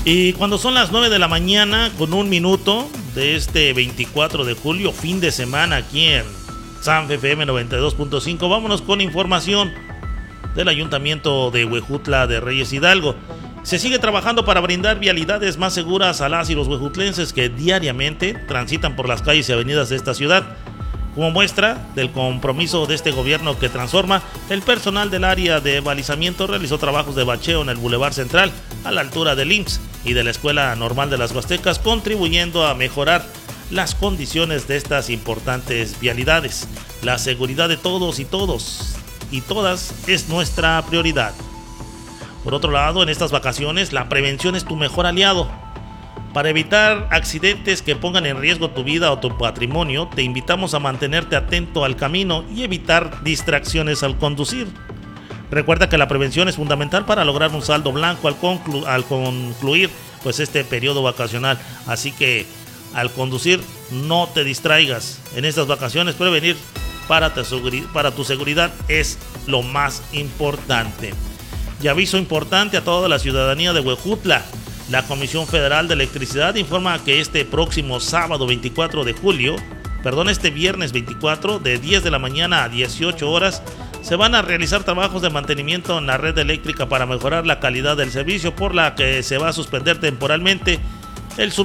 Y cuando son las 9 de la mañana con un minuto de este 24 de julio, fin de semana aquí en Sanfe FM 92.5, vámonos con información del Ayuntamiento de Huejutla de Reyes Hidalgo. Se sigue trabajando para brindar vialidades más seguras a las y los huejutlenses que diariamente transitan por las calles y avenidas de esta ciudad. Como muestra del compromiso de este gobierno que transforma, el personal del área de balizamiento realizó trabajos de bacheo en el Boulevard Central a la altura del IMSS y de la Escuela Normal de las Huastecas, contribuyendo a mejorar las condiciones de estas importantes vialidades. La seguridad de todos y todas es nuestra prioridad. Por otro lado, en estas vacaciones, la prevención es tu mejor aliado. Para evitar accidentes que pongan en riesgo tu vida o tu patrimonio, te invitamos a mantenerte atento al camino y evitar distracciones al conducir. Recuerda que la prevención es fundamental para lograr un saldo blanco al concluir este periodo vacacional. Así que al conducir no te distraigas. En estas vacaciones prevenir para tu seguridad es lo más importante. Y aviso importante a toda la ciudadanía de Huejutla. La Comisión Federal de Electricidad informa que este viernes 24, de 10 de la mañana a 18 horas, se van a realizar trabajos de mantenimiento en la red eléctrica para mejorar la calidad del servicio, por la que se va a suspender temporalmente el